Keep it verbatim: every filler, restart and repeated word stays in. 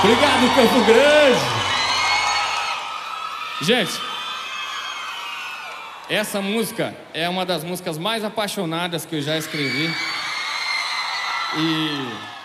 Obrigado, Campo Grande. Gente, essa música é uma das músicas mais apaixonadas que eu já escrevi. E